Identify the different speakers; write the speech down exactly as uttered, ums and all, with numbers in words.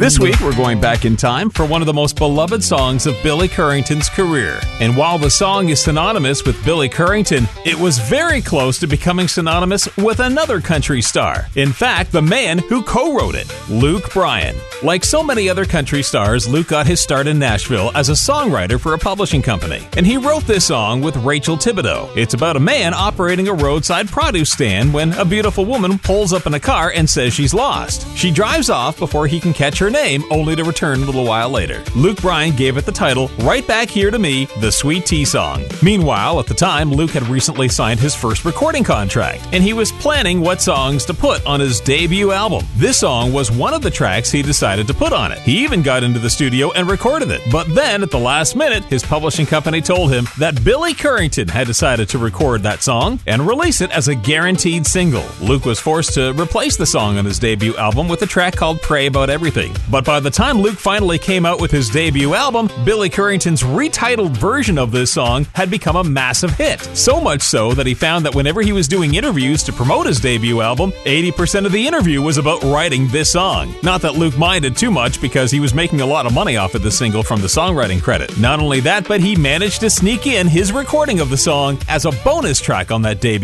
Speaker 1: This week, we're going back in time for one of the most beloved songs of Billy Currington's career. And while the song is synonymous with Billy Currington, it was very close to becoming synonymous with another country star. In fact, the man who co-wrote it, Luke Bryan. Like so many other country stars, Luke got his start in Nashville as a songwriter for a publishing company. And he wrote this song with Rachel Thibodeau. It's about a man operating a roadside produce stand when a beautiful woman pulls up in a car and says she's lost. She drives off before he can catch her name, only to return a little while later. Luke Bryan gave it the title, Right Back Here to Me, the Sweet Tea Song. Meanwhile, at the time, Luke had recently signed his first recording contract, and he was planning what songs to put on his debut album. This song was one of the tracks he decided to put on it. He even got into the studio and recorded it. But then, at the last minute, his publishing company told him that Billy Currington had decided to record that song and release it as a guaranteed single. Luke was forced to replace the song on his debut album with a track called Pray About Everything. But by the time Luke finally came out with his debut album, Billy Currington's retitled version of this song had become a massive hit. So much so that he found that whenever he was doing interviews to promote his debut album, eighty percent of the interview was about writing this song. Not that Luke minded too much because he was making a lot of money off of the single from the songwriting credit. Not only that, but he managed to sneak in his recording of the song as a bonus track on that debut